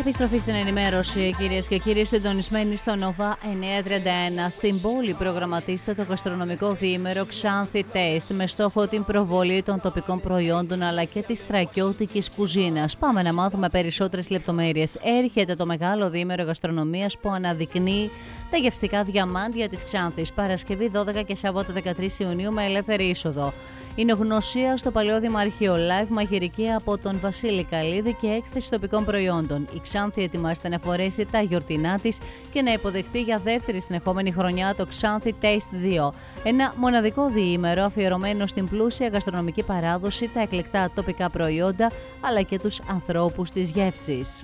Επιστροφή στην ενημέρωση, κυρίες και κύριοι, συντονισμένοι στο Nova 931. Στην πόλη προγραμματίστε το γαστρονομικό διήμερο Ξάνθη Taste με στόχο την προβολή των τοπικών προϊόντων αλλά και της στρακιώτικης κουζίνας. Πάμε να μάθουμε περισσότερες λεπτομέρειες. Έρχεται το μεγάλο διήμερο γαστρονομίας που αναδεικνύει τα γευστικά διαμάντια της Ξάνθης. Παρασκευή 12 και Σάββατο 13 Ιουνίου με ελεύθερη είσοδο. Είναι γνωσία στο Παλαιό Δημαρχείο. Live μαγειρική από τον Βασίλη Καλίδη και έκθεση τοπικών προϊόντων. Η Ξάνθη ετοιμάζεται να φορέσει τα γιορτινά της και να υποδεχτεί για δεύτερη συνεχόμενη χρονιά το Ξάνθη Taste 2. Ένα μοναδικό διήμερο αφιερωμένο στην πλούσια γαστρονομική παράδοση, τα εκλεκτά τοπικά προϊόντα αλλά και τους ανθρώπους της γεύσης.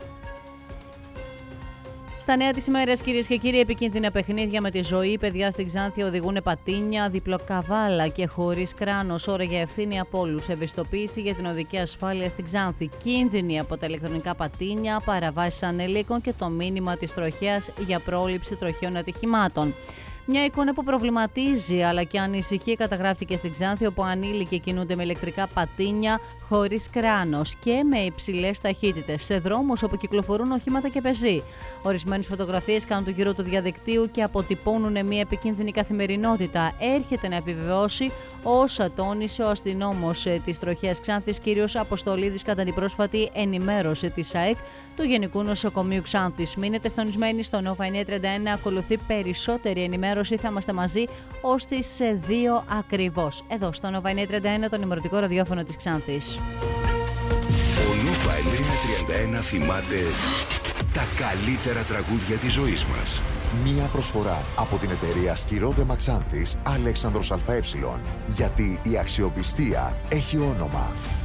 Στα νέα της ημέρας, κυρίες και κύριοι, επικίνδυνα παιχνίδια με τη ζωή. Παιδιά στην Ξάνθη οδηγούν πατίνια, διπλοκαβάλα και χωρίς κράνος. Ώρα για ευθύνη από όλους. Ευαισθητοποίηση για την οδική ασφάλεια στην Ξάνθη. Κίνδυνοι από τα ηλεκτρονικά πατίνια, παραβάσεις ανηλίκων και το μήνυμα της τροχέας για πρόληψη τροχαίων ατυχημάτων. Μια εικόνα που προβληματίζει αλλά και ανησυχεί καταγράφηκε στην Ξάνθη, όπου ανήλικοι κινούνται με ηλεκτρικά πατίνια χωρίς κράνος και με υψηλές ταχύτητες σε δρόμους όπου κυκλοφορούν οχήματα και πεζοί. Ορισμένες φωτογραφίες κάνουν το γύρο του διαδικτύου και αποτυπώνουν μια επικίνδυνη καθημερινότητα. Έρχεται να επιβεβαιώσει όσα τόνισε ο αστυνόμος της τροχέας Ξάνθης, κύριος Αποστολίδης, κατά την πρόσφατη ενημέρωση της ΑΕΚ του Γενικού Νοσοκομείου Ξάνθης. Μείνετε συντονισμένοι στο Nova 931, ακολουθεί περισσότερη ενημέρωση. Θα είμαστε μαζί ως τις 2 ακριβώς. Εδώ στο Nova 931, το ενημερωτικό ραδιόφωνο της Ξάνθης. Ο Nova 931 θυμάται τα καλύτερα τραγούδια της ζωής μας. Μία προσφορά από την εταιρεία Σκυρόδεμα Ξάνθης Αλέξανδρος ΑΕ. Γιατί η αξιοπιστία έχει όνομα.